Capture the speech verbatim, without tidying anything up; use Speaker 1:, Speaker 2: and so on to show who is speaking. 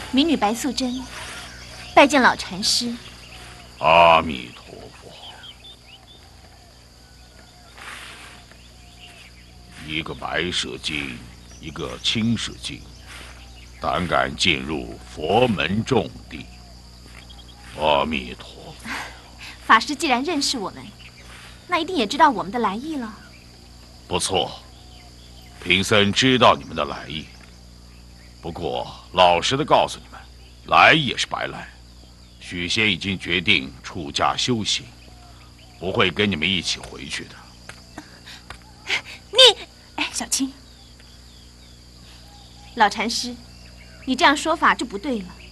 Speaker 1: 民女白素贞，拜见老禅师。
Speaker 2: 阿弥陀佛。一个白蛇精，一个青蛇精，胆敢进入佛门重地。阿弥陀佛。
Speaker 1: 法师既然认识我们，那一定也知道我们的来意了。
Speaker 2: 不错，贫僧知道你们的来意。不过，老实的告诉你们，来也是白来。许仙已经决定出家修行，不会跟你们一起回去的。
Speaker 1: 你，哎，小青，老禅师，你这样说法就不对了。